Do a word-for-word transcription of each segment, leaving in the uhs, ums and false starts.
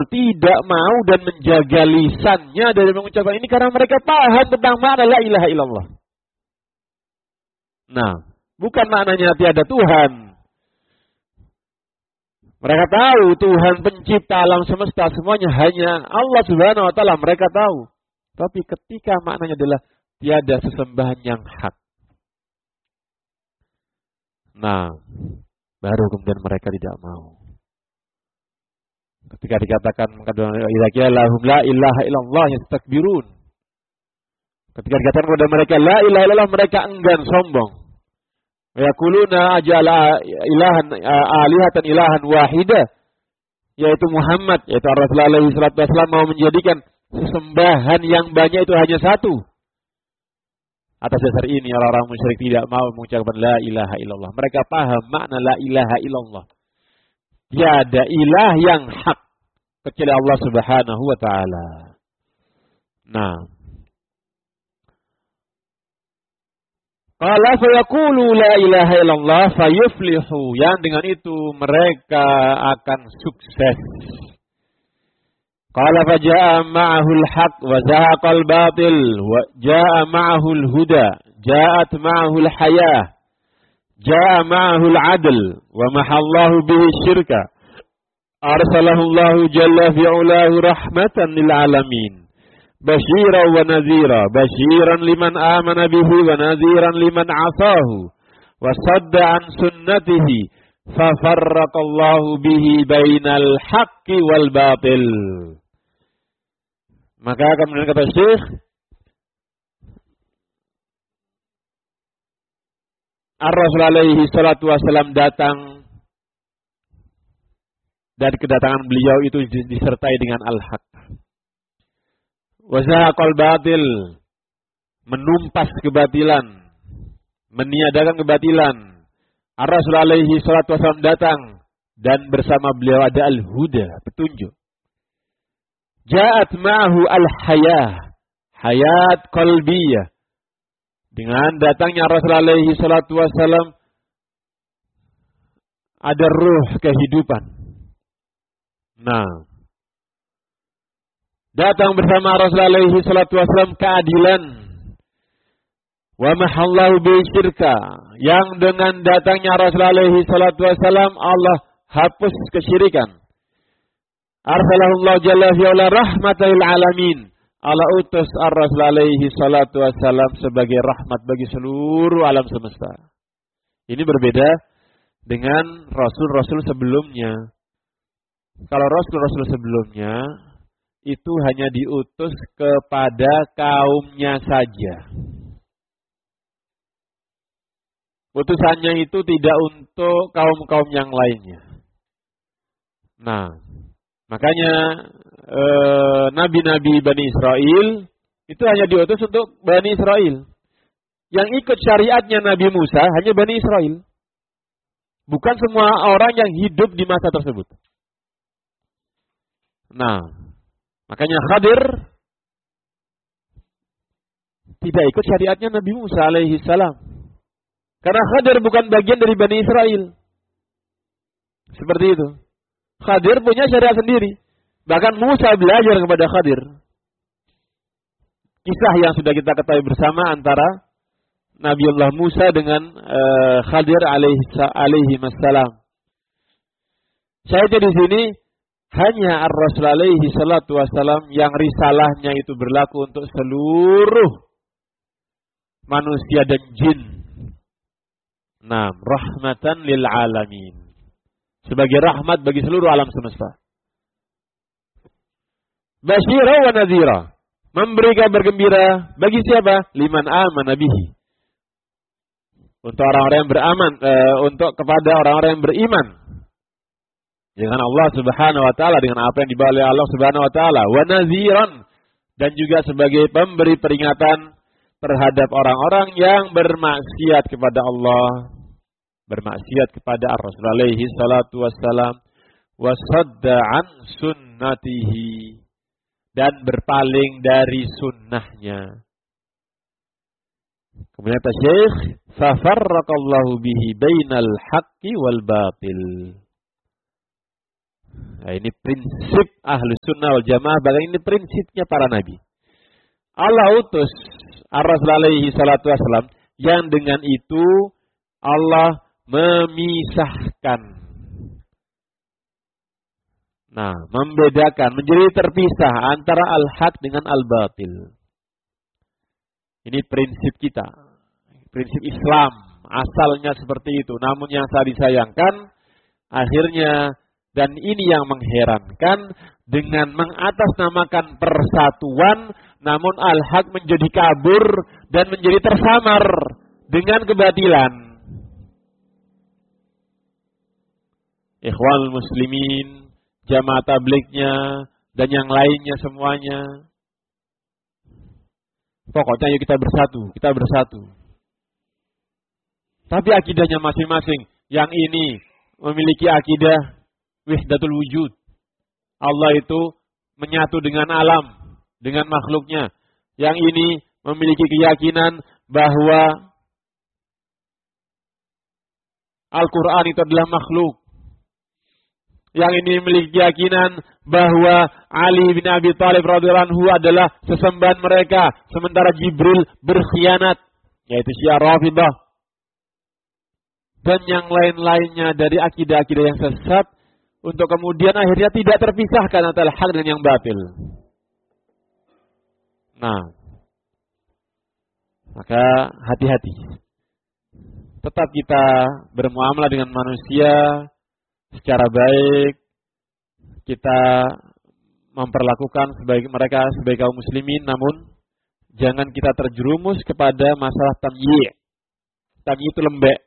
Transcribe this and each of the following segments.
tidak mau dan menjaga lisannya dari mengucapkan ini karena mereka paham tentang makna la ilaha illallah. Nah, bukan maknanya tiada Tuhan. Mereka tahu Tuhan pencipta alam semesta semuanya hanya Allah Subhanahu wa taala, mereka tahu. Tapi ketika maknanya adalah tiada sesembahan yang hak. Nah, baru kemudian mereka tidak mau. Ketika dikatakan idza qila lahum la ilaha illallah yastakbirun. Ketika dikatakan kepada mereka la ilaha illallah, mereka enggan, sombong. Yaquluna ajala ilahan alihatan ilahan wahida, yaitu Muhammad, yaitu Rasulullah alaihi salatu wasallam mau menjadikan sesembahan yang banyak itu hanya satu. Atas dasar ini orang-orang musyrik tidak mau mengucapkan la ilaha illallah. Mereka paham makna la ilaha illallah. Tiada ilah yang hak kecuali Allah Subhanahu wa taala. Nah, qala fa yaqulu la ilaha illallah fayuflihu, yang dengan itu mereka akan sukses. Qala fa jaa ma'ahu al-haq wa zahaqa al-batil wa jaa ma'ahu al-huda, ja'at ma'ahu al-hayah, jaa ma'ahu al-'adl wa mahallahu bihi syirka. Arsalahu Allah jalla fi'ulahu rahmatan lil alamin. Basyiran wa nadhira, basyiran liman amana bihi wa nadhiran liman 'asahu wa sadda an sunnatihi, fa farraqallahu bihi bainal haqqi wal batil. Maka kemudian kata Syekh, Ar-Rasul alaihi salatu wasallam datang dan kedatangan beliau itu disertai dengan al-haq. Wa zahaqal batil, menumpas kebatilan, meniadakan kebatilan. Ar-Rasul alaihi salatu wasallam datang dan bersama beliau ada al-huda, petunjuk. Ja'at ma'ahu al-hayah, hayat qalbiyah. Dengan datangnya Rasul alaihi salatu wasallam ada ruh kehidupan. Nah, datang bersama Rasul alaihi salatu wasallam keadilan. Wa mahallahu bi syirka, yang dengan datangnya Rasul alaihi salatu wasallam Allah hapus kesyirikan. Arsalahullah jalla fi'ala rahmatal alamin. Allah utus Ar-Rasul alaihi salatu wasallam sebagai rahmat bagi seluruh alam semesta. Ini berbeda dengan rasul-rasul sebelumnya. Kalau rasul-rasul sebelumnya itu hanya diutus kepada kaumnya saja. Utusannya itu tidak untuk kaum-kaum yang lainnya. Nah, makanya eh, nabi-nabi Bani Israel itu hanya diutus untuk Bani Israel. Yang ikut syariatnya Nabi Musa hanya Bani Israel. Bukan semua orang yang hidup di masa tersebut. Nah, makanya Khadir tidak ikut syariatnya Nabi Musa alaihi salam. Karena Khadir bukan bagian dari Bani Israel. Seperti itu. Khadir punya syariat sendiri. Bahkan Musa belajar kepada Khadir. Kisah yang sudah kita ketahui bersama antara Nabiullah Musa dengan uh, Khadir alaihi, alaihi wassalam. Saya di sini hanya Ar-Rasul alaihi salatu wassalam yang risalahnya itu berlaku untuk seluruh manusia dan jin. Nah, rahmatan lil alamin. Sebagai rahmat bagi seluruh alam semesta. Basyira wa nadhira, memberi kabar gembira bagi siapa? Liman amana bihi. Untuk orang-orang yang beraman, e, untuk kepada orang-orang yang beriman dengan Allah Subhanahu wa taala, dengan apa yang dibawa oleh Allah Subhanahu wa taala. Wa nadhiran, dan juga sebagai pemberi peringatan terhadap orang-orang yang bermaksiat kepada Allah, bermaksiat kepada Ar-Rasul alaihi salatu wassalam, wasadda an sunnatihi, dan berpaling dari sunnahnya. Kemudian kata Syekh, fa farraqallahu bihi bainal haqqi wal batil. Nah, ini prinsip Ahlus Sunnah wal Jamaah, bahkan ini prinsipnya para nabi. Allah utus Ar-Rasul alaihi salatu wassalam yang dengan itu Allah memisahkan. Nah, membedakan, menjadi terpisah antara al-haq dengan al-batil. Ini prinsip kita. Prinsip Islam. Asalnya seperti itu. Namun yang saya disayangkan, akhirnya, dan ini yang mengherankan, dengan mengatasnamakan persatuan, namun al-haq menjadi kabur dan menjadi tersamar dengan kebatilan. Ikhwanul muslimin, jamaah tablignya, dan yang lainnya semuanya. Pokoknya yuk kita bersatu, kita bersatu. Tapi akidahnya masing-masing. Yang ini memiliki akidah wahdatul wujud. Allah itu menyatu dengan alam, dengan makhluknya. Yang ini memiliki keyakinan bahwa Al-Quran itu adalah makhluk. Yang ini memiliki keyakinan bahwa Ali bin Abi Thalib radhiyallahu anhu adalah sesembahan mereka, sementara Jibril berkhianat, yaitu Syiah Rafidah. Dan yang lain-lainnya dari akidah-akidah yang sesat, untuk kemudian akhirnya tidak terpisahkan antara hak dan yang batil. Nah, maka hati-hati. Tetap kita bermuamalah dengan manusia secara baik. Kita memperlakukan sebaik mereka sebagai kaum muslimin, namun jangan kita terjerumus kepada masalah tamyi'. Tamyi' itu lembek.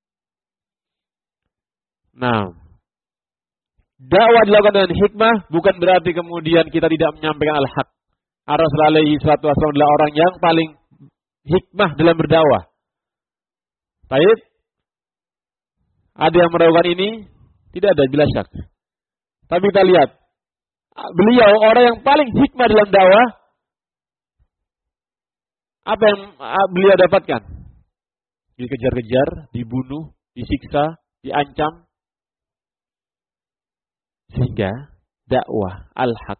Nah, dakwah dilakukan dengan hikmah bukan berarti kemudian kita tidak menyampaikan al-haq. Ar-Rasul alaihi salatu wasallam adalah orang yang paling hikmah dalam berdakwah. Baik, ada yang meragukan ini? Tidak ada, bila syak. Tapi kita lihat, beliau orang yang paling hikmah dalam dakwah. Apa yang beliau dapatkan? Dikejar-kejar, dibunuh, disiksa, diancam. Sehingga dakwah al-haq,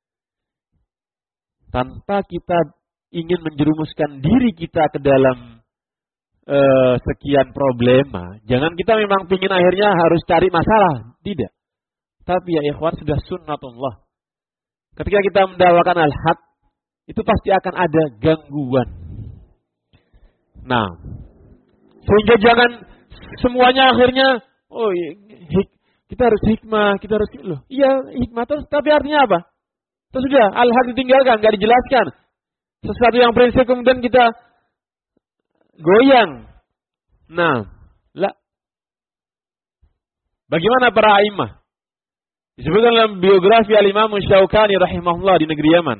tanpa kita ingin menjerumuskan diri kita ke dalam uh, sekian problema, jangan kita memang ingin akhirnya harus cari masalah, tidak. Tapi ya ikhwan, sudah sunnatullah. Ketika kita mendakwakan al-haq, itu pasti akan ada gangguan. Nah, sehingga jangan semuanya akhirnya, oh hik kita harus hikmah, kita harus loh. Iya, hikmah terus, tapi artinya apa? Terus sudah, al-haq ditinggalkan, enggak dijelaskan. Sesuatu yang prinsip kemudian kita goyang. Nah, lah. Bagaimana para a'immah? Disebutkan dalam biografi Al-Imam Syaukani rahimahullah di negeri Yaman.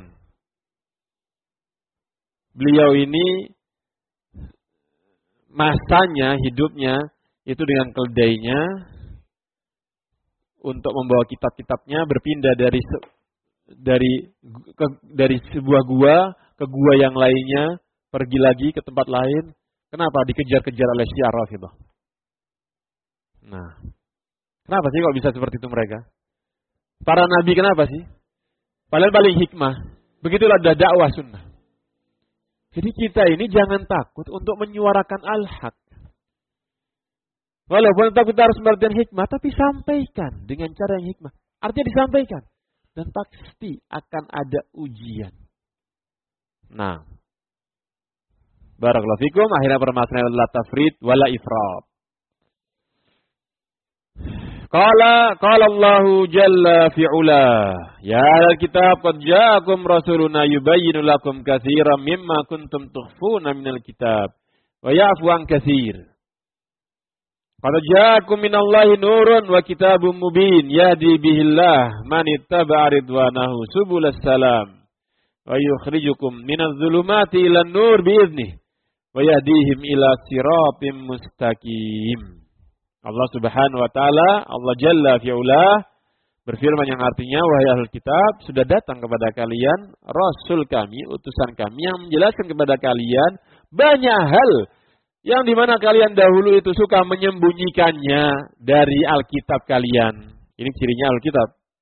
Beliau ini masanya, hidupnya itu dengan keledainya, untuk membawa kitab-kitabnya berpindah dari dari ke, dari sebuah gua ke gua yang lainnya, pergi lagi ke tempat lain. Kenapa? Dikejar-kejar oleh Syiah Rafidah. Nah, kenapa sih kok bisa seperti itu mereka? Para nabi kenapa sih? Paling paling hikmah. Begitulah dakwah sunnah. Jadi kita ini jangan takut untuk menyuarakan al-haq. Walaupun kita harus memberikan hikmah, tapi sampaikan dengan cara yang hikmah. Artinya disampaikan. Dan pasti akan ada ujian. Nah. Barakallahu fikum. Akhirnya permasalahan adalah tafrid wala ifrat. Qala qala Allahu jalla fi'ula. Ya al-kitab qad ja'akum rasuluna yubayyinu lakum katsiran mimma kuntum tukhfuna minal kitab wa ya'fu an katsir. Qad ja'akum minallahi nurun wa kitabun mubin yahdi bihillah man ittaba'a ridwanahu subulas salam wa yukhrijukum minadh dhulumati ilan nur bi'idhnihi wa yahdihim ila siratim mustaqim. Allah Subhanahu wa taala, Allah Jalla fi'ula berfirman yang artinya, wahai ahlul kitab, sudah datang kepada kalian rasul kami, utusan kami yang menjelaskan kepada kalian banyak hal yang dimana kalian dahulu itu suka menyembunyikannya dari Alkitab kalian. Ini cirinya Alkitab.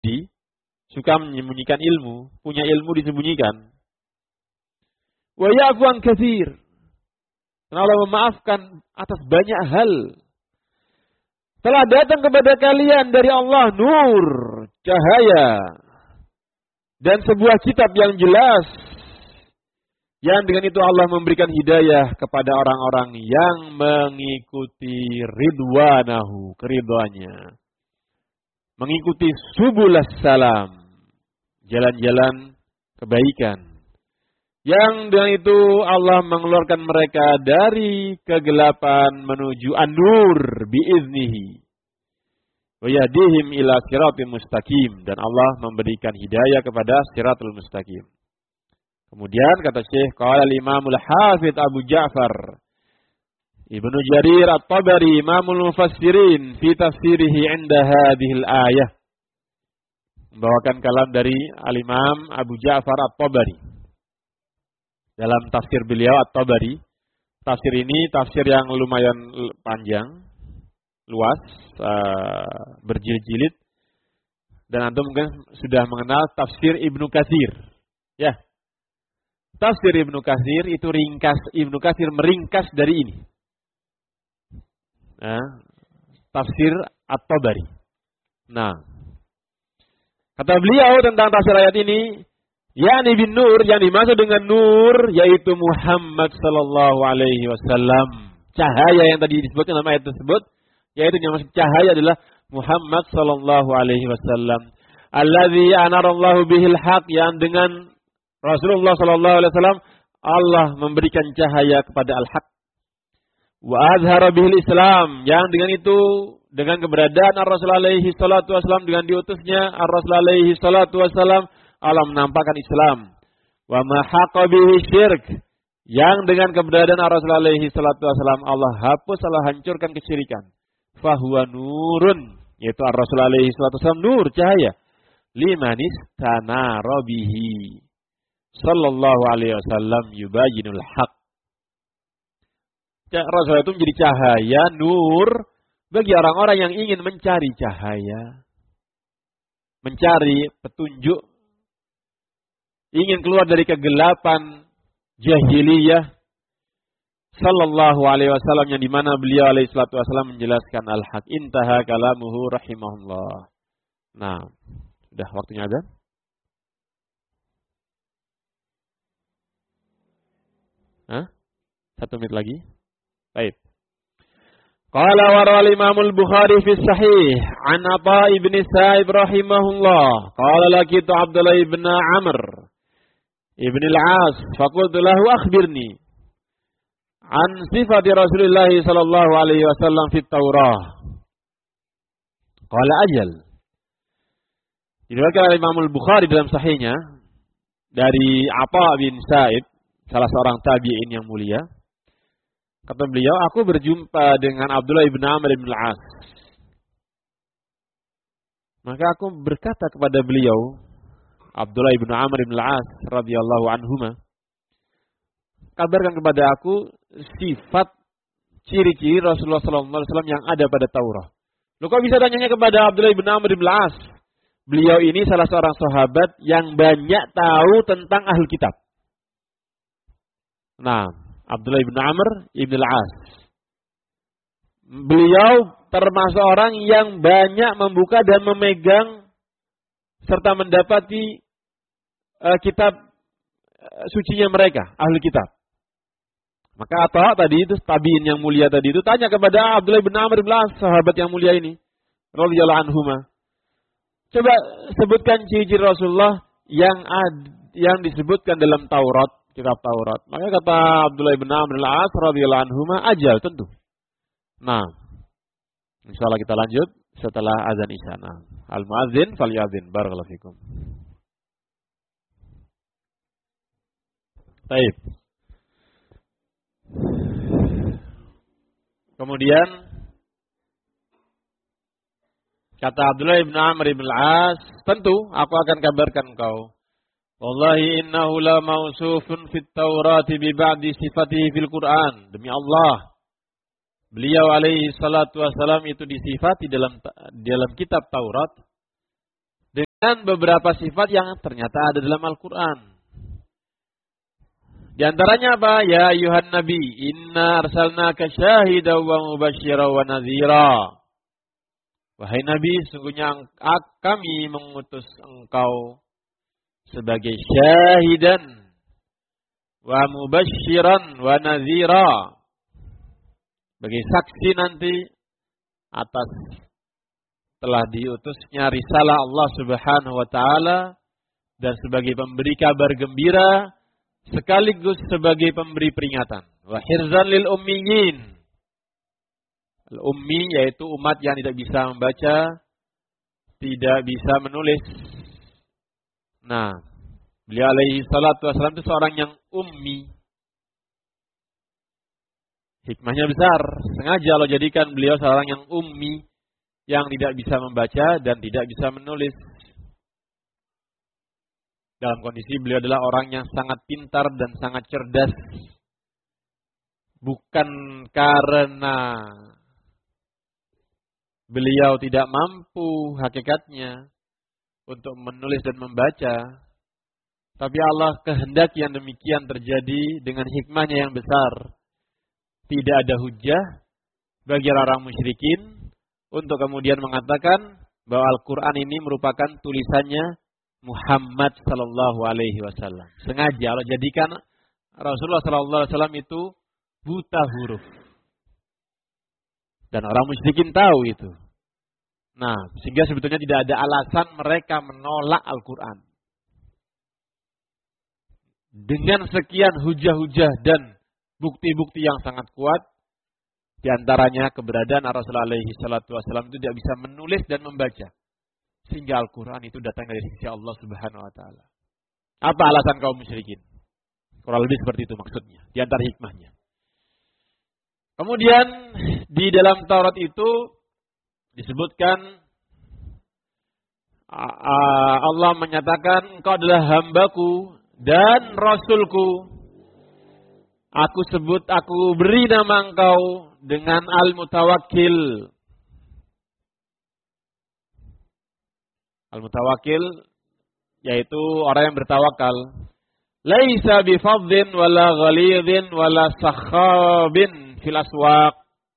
mufti, suka menyembunyikan ilmu, punya ilmu disembunyikan. Wa ya'fu an katsir. Dan Allah memaafkan atas banyak hal. Telah datang kepada kalian dari Allah nur, cahaya, dan sebuah kitab yang jelas. Yang dengan itu Allah memberikan hidayah kepada orang-orang yang mengikuti ridwanahu, keridhaannya. Mengikuti subulas salam, jalan-jalan kebaikan. Yang dengan itu Allah mengeluarkan mereka dari kegelapan menuju an-nur biiznihi. Wa yahdihim ila siratal mustaqim, dan Allah memberikan hidayah kepada siratal mustaqim. Kemudian kata Syekh, qala al-Imam al-Hafidz Abu Ja'far Ibnu Jarir At-Tabari Imamul Mufassirin fi tafsirihi 'inda hadhil ayah. Membawakan kalam dari al-Imam Abu Ja'far At-Tabari dalam tafsir beliau At-Tabari. Tafsir ini tafsir yang lumayan panjang, luas, uh, berjilid-jilid, dan antum mungkin sudah mengenal tafsir Ibnu Katsir. Ya. Tafsir Ibnu Katsir itu ringkas, Ibnu Katsir meringkas dari ini. Nah, tafsir At-Tabari. Nah, kata beliau tentang tafsir ayat ini, yakni bin nur, yang dimaksud dengan nur yaitu Muhammad sallallahu alaihi wasallam. Cahaya yang tadi disebutkan dalam ayat tersebut, yaitu yang maksud cahaya adalah Muhammad sallallahu alaihi wasallam. Allazi anarallahu bihil haq, yang dengan Rasulullah sallallahu alaihi wasallam Allah memberikan cahaya kepada al-haq. Wa azhara bihil Islam, yang dengan itu, dengan keberadaan Ar-Rasul alaihi salatu wasallam, dengan diutusnya Ar-Rasul alaihi salatu wasallam, Allah menampakkan Islam. Wa mahaqa bihi syirk, yang dengan keberadaan Ar-Rasul alaihi salatu wasallam Allah hapus, Allah hancurkan kesyirikan. Fahuwa nurun, yaitu Ar-Rasul alaihi salatu wasallam nur, cahaya. Limanis tanara bihi sallallahu alaihi wasallam yubayinul haq. Rasul itu menjadi cahaya, nur, bagi orang-orang yang ingin mencari cahaya, mencari petunjuk, ingin keluar dari kegelapan jahiliyah. Sallallahu alaihi wasallam, yang dimana beliau alaihi salatu wasallam menjelaskan al-haq. Intaha kalamuhu rahimahullah. Nah, sudah waktunya azan. Hah? Satu menit lagi. Baik. Qala waral Imam al-Bukhari fi sahih an Atha ibn Sa'ib rahimahullah. Qala laqitu Abdullah ibn Amr ibn al-As faqultu lahu akhbirni an sifati Rasulullah sallallahu alaihi wasallam fi Taurah. Qala ajal. Diriwayatkan oleh Imam al-Bukhari dalam sahihnya dari Atha bin Sa'ib, salah seorang tabi'in yang mulia. Kata beliau, aku berjumpa dengan Abdullah ibn Amr ibn al-As. Maka aku berkata kepada beliau, Abdullah ibn Amr ibn al-As radhiyallahu anhuma, kabarkan kepada aku sifat ciri-ciri Rasulullah sallallahu alaihi wasallam yang ada pada Taurat. Loh, kok bisa tanyanya kepada Abdullah ibn Amr ibn al-As? Beliau ini salah seorang sahabat yang banyak tahu tentang ahlul kitab. Nah, Abdullah ibn Amr ibn al-As. Beliau termasuk orang yang banyak membuka dan memegang serta mendapati uh, kitab uh, sucinya mereka, ahli kitab. Maka Atha tadi itu, tabi'in yang mulia tadi itu, tanya kepada Abdullah ibn Amr ibn al-As, sahabat yang mulia ini, radhiyallahu anhuma. Coba sebutkan ciri-ciri Rasulullah yang ad, yang disebutkan dalam Taurat. Kitab Taurat. Maka kata Abdullah bin Amr al-As radhiyallahu anhuma, ajal tentu. Nah, insyaallah kita lanjut setelah azan isya. Nah, al-muadzin falyadzin. Barakallahu fikum. Baik. Kemudian kata Abdullah bin Amr bin al-As, tentu aku akan kabarkan engkau. Wallahi innahu la mausufun fit Taurati bi ba'di sifatihi fil Qur'an. Demi Allah, beliau alaihi salatu wasalam itu disifati dalam dalam kitab Taurat beberapa sifat yang ternyata ada dalam Al-Quran. Di antaranya apa? Ya ayuhan nabi, inna arsalnaka syahidan wa mubasysyiran wa nadhira. Wahai nabi, sungguhnya kami mengutus engkau sebagai syahidan wa mubasysyiran wa nadhira, sebagai saksi nanti atas telah diutusnya risalah Allah Subhanahu wa taala, dan sebagai pemberi kabar gembira sekaligus sebagai pemberi peringatan. Wa hirzan lil ummiyin. Al-ummi yaitu umat yang tidak bisa membaca, tidak bisa menulis. Nah, beliau alaihi salatu wasallam itu seorang yang ummi. Hikmahnya besar. Sengaja Allah jadikan beliau seorang yang ummi, yang tidak bisa membaca dan tidak bisa menulis. Dalam kondisi beliau adalah orang yang sangat pintar dan sangat cerdas. Bukan karena beliau tidak mampu hakikatnya untuk menulis dan membaca, tapi Allah kehendaki yang demikian terjadi dengan hikmahnya yang besar. Tidak ada hujah bagi orang musyrikin untuk kemudian mengatakan bahwa Al-Quran ini merupakan tulisannya Muhammad sallallahu alaihi wasallam. Sengaja Allah jadikan Rasulullah sallallahu alaihi wasallam itu buta huruf. Dan orang musyrikin tahu itu. Nah, sehingga sebetulnya tidak ada alasan mereka menolak Al-Quran. Dengan sekian hujah-hujah dan bukti-bukti yang sangat kuat, di antaranya keberadaan Rasulullah alaihi salatu wasallam itu tidak bisa menulis dan membaca. Sehingga Al-Quran itu datang dari sisi Allah Subhanahu wa taala. Apa alasan kaum musyrikin? Kurang lebih seperti itu maksudnya, di antara hikmahnya. Kemudian di dalam Taurat itu disebutkan Allah menyatakan, engkau adalah hambaku dan rasulku. Aku sebut, aku beri nama engkau dengan Al-Mutawakkil. Al-Mutawakkil yaitu orang yang bertawakal. Laisa bifadhin wala ghalidhin wala sakhabin fil aswaq.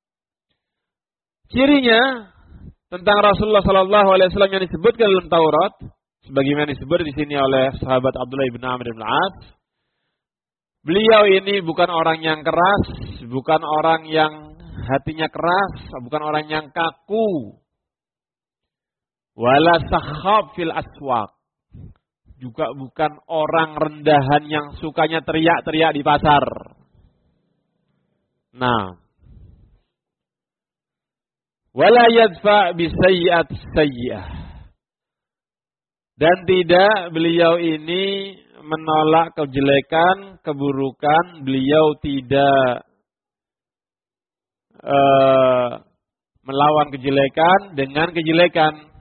Cirinya tentang Rasulullah sallallahu alaihi wasallam yang disebutkan dalam Taurat, sebagaimana disebut di sini oleh sahabat Abdullah bin Amr bin Al-As, beliau ini bukan orang yang keras, bukan orang yang hatinya keras, bukan orang yang kaku. Wala sakhab fil aswaq. Juga bukan orang rendahan yang sukanya teriak-teriak di pasar. Nah, wala yadfa bisayyi'at sayyi'ah. Dan tidak beliau ini menolak kejelekan, keburukan. Beliau tidak uh, melawan kejelekan dengan kejelekan.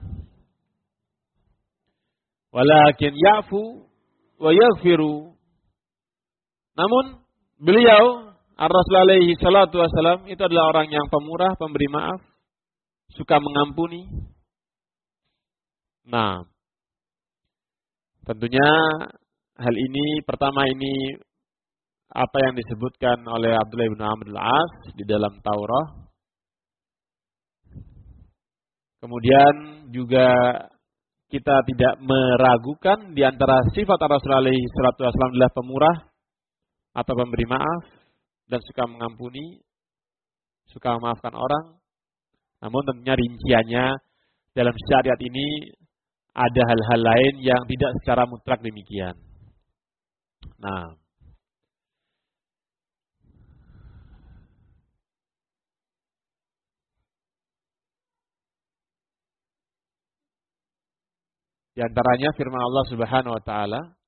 Walakin ya'fu wa yaghfiru. Namun beliau Ar-Rasul alaihi salatu wasalam itu adalah orang yang pemurah, pemberi maaf, suka mengampuni. Nah, tentunya hal ini, pertama ini apa yang disebutkan oleh Abdullah bin Amr al-As di dalam Taurat. Kemudian juga kita tidak meragukan di antara sifat Rasulullah alaihi salatu wasallam adalah pemurah atau pemberi maaf dan suka mengampuni, suka memaafkan orang. Namun tentunya rinciannya dalam syariat ini ada hal-hal lain yang tidak secara mutlak demikian. Nah, di antaranya firman Allah Subhanahu wa taala,